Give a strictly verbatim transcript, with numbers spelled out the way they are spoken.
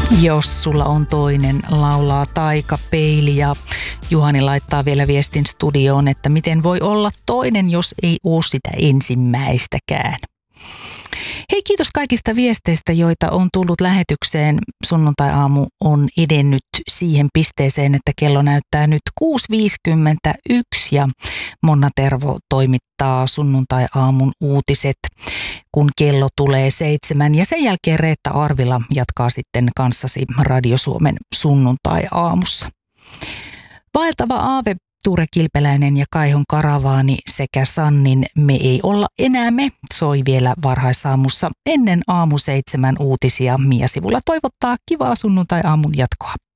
Jos sulla on toinen, laulaa Taika Peili, ja Juhani laittaa vielä viestin studioon, että miten voi olla toinen, jos ei ole sitä ensimmäistäkään. Hei, kiitos kaikista viesteistä, joita on tullut lähetykseen. Sunnuntai-aamu on edennyt siihen pisteeseen, että kello näyttää nyt kuusi viisikymmentäyksi ja Monna Tervo toimittaa sunnuntai-aamun uutiset, kun kello tulee seitsemän. Ja sen jälkeen Reetta Arvila jatkaa sitten kanssasi Radio Suomen sunnuntai-aamussa. Vaeltava aave, Ture Kilpeläinen ja Kaihon Karavaani sekä Sannin Me ei olla enää me soi vielä varhaisaamussa ennen aamu seitsemän uutisia. Mia Sivula toivottaa kivaa sunnuntai-aamun jatkoa.